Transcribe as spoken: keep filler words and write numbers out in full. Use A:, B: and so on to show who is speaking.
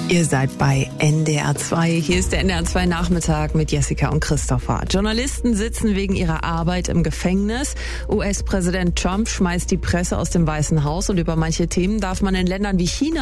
A: Ihr seid bei N D R zwei. Hier ist der N D R zwei Nachmittag mit Jessica und Christopher. Journalisten sitzen wegen ihrer Arbeit im Gefängnis. U S-Präsident Trump schmeißt die Presse aus dem Weißen Haus und über manche Themen darf man in Ländern wie China